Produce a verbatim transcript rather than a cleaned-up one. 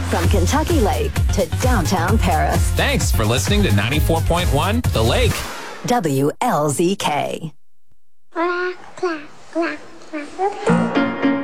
From Kentucky Lake to downtown Paris. Thanks for listening to ninety-four point one The Lake. W L Z K. Clap, clap.